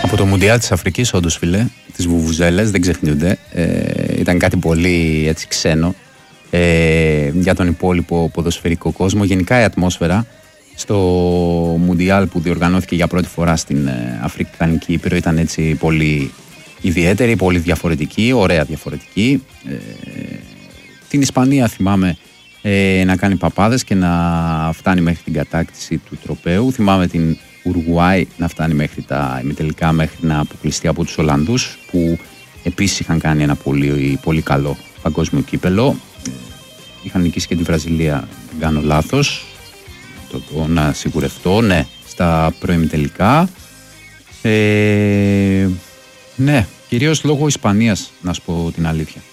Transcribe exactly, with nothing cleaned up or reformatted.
Από το Μουντιάλ της Αφρικής, όντως φίλε, τις βουβουζέλες δεν ξεχνιούνται. Ε, ήταν κάτι πολύ έτσι ξένο ε, για τον υπόλοιπο ποδοσφαιρικό κόσμο. Γενικά η ατμόσφαιρα στο Μουντιάλ που διοργανώθηκε για πρώτη φορά στην ε, Αφρικανική Ήπειρο ήταν έτσι πολύ ιδιαίτερη, πολύ διαφορετική, ωραία διαφορετική. Ε, την Ισπανία θυμάμαι ε, να κάνει παπάδες και να φτάνει μέχρι την κατάκτηση του τροπαίου. Θυμάμαι την Ουρουάη να φτάνει μέχρι τα ημιτελικά, μέχρι να αποκλειστεί από τους Ολλανδούς, που επίσης είχαν κάνει ένα πολύ, πολύ καλό παγκόσμιο κύπελο. Είχαν νικήσει και τη Βραζιλία, δεν κάνω λάθος, το, το, να σιγουρευτώ, ναι, στα προημιτελικά. Ε, ναι, κυρίως λόγω Ισπανίας, να σου πω την αλήθεια.